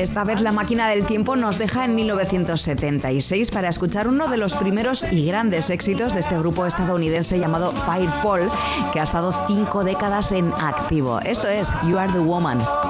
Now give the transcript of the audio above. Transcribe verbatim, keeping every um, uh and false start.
Esta vez la máquina del tiempo nos deja en mil novecientos setenta y seis para escuchar uno de los primeros y grandes éxitos de este grupo estadounidense llamado Firefall, que ha estado cinco décadas en activo. Esto es You Are the Woman.